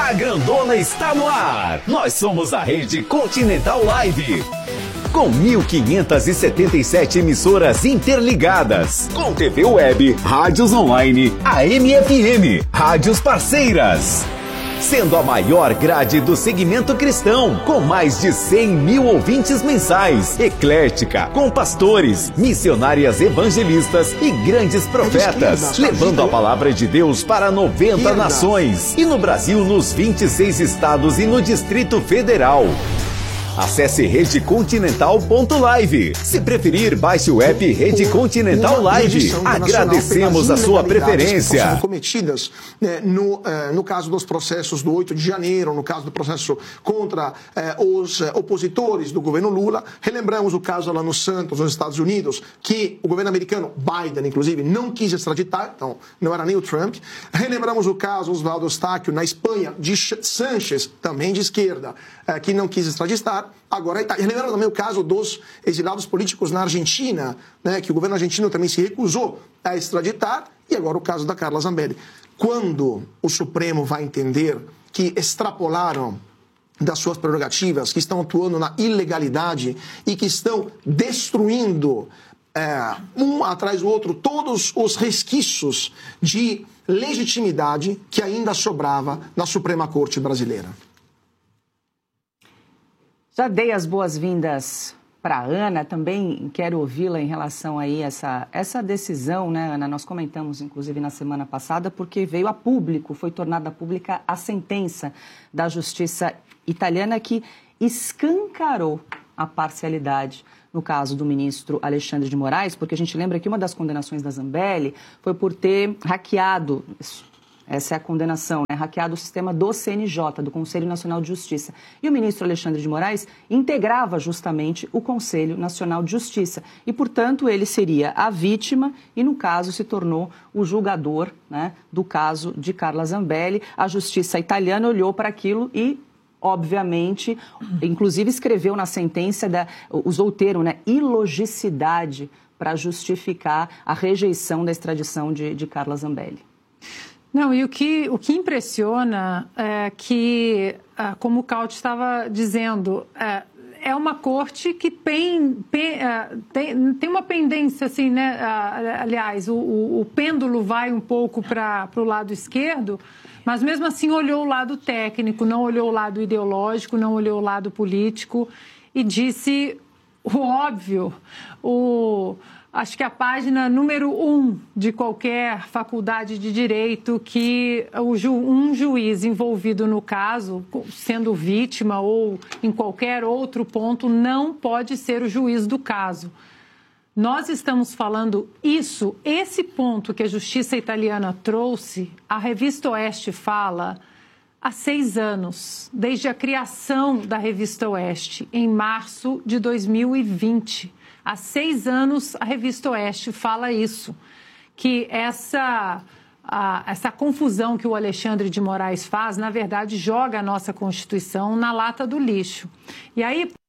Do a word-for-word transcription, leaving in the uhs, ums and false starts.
A grandona está no ar. Nós somos a Rede Continental Live. Com mil quinhentas e setenta e sete emissoras interligadas. Com T V web, rádios online, A M F M, rádios parceiras. Sendo a maior grade do segmento cristão, com mais de cem mil ouvintes mensais, eclética, com pastores, missionárias evangelistas e grandes profetas, levando a palavra de Deus para noventa nações, e no Brasil nos vinte e seis estados e no Distrito Federal. Acesse rede continental ponto live. Se preferir, baixe o app Rede Continental Live. Agradecemos a sua preferência. Que são cometidas né, no, eh, no caso dos processos do oito de janeiro, no caso do processo contra eh, os eh, opositores do governo Lula. Relembramos o caso lá no Santos, nos Estados Unidos, que o governo americano, Biden, inclusive, não quis extraditar, então não era nem o Trump. Relembramos o caso Oswaldo Eustáquio, na Espanha, de Sánchez, também de esquerda, eh, que não quis extraditar. Agora, relembramos também o caso dos exilados políticos na Argentina, né, que o governo argentino também se recusou a extraditar, e agora o caso da Carla Zambelli. Quando o Supremo vai entender que extrapolaram das suas prerrogativas, que estão atuando na ilegalidade e que estão destruindo, é, um atrás do outro, todos os resquícios de legitimidade que ainda sobrava na Suprema Corte brasileira? Já dei as boas-vindas para a Ana, também quero ouvi-la em relação aí a essa, essa decisão, né, Ana? Nós comentamos, inclusive, na semana passada, porque veio a público, foi tornada pública a sentença da Justiça italiana que escancarou a parcialidade no caso do ministro Alexandre de Moraes, porque a gente lembra que uma das condenações da Zambelli foi por ter hackeado... Essa é a condenação, né? Hackeado o sistema do C N J, do Conselho Nacional de Justiça. E o ministro Alexandre de Moraes integrava justamente o Conselho Nacional de Justiça. E, portanto, ele seria a vítima e, no caso, se tornou o julgador, né, do caso de Carla Zambelli. A justiça italiana olhou para aquilo e, obviamente, inclusive escreveu na sentença, da, usou o termo, né, ilogicidade, para justificar a rejeição da extradição de, de Carla Zambelli. Não, e o que, o que impressiona é que, como o Cauti estava dizendo, é, é uma corte que pen, pen, tem, tem uma pendência, assim, né? Aliás, o, o, o pêndulo vai um pouco para o lado esquerdo, mas mesmo assim olhou o lado técnico, não olhou o lado ideológico, não olhou o lado político e disse o óbvio, o... Acho que a página número um de qualquer faculdade de direito que o ju, um juiz envolvido no caso, sendo vítima ou em qualquer outro ponto, não pode ser o juiz do caso. Nós estamos falando isso, esse ponto que a justiça italiana trouxe, a Revista Oeste fala há seis anos, desde a criação da Revista Oeste, em março de dois mil e vinte. Há seis anos, a Revista Oeste fala isso, que essa, a, essa confusão que o Alexandre de Moraes faz, na verdade, joga a nossa Constituição na lata do lixo. E aí...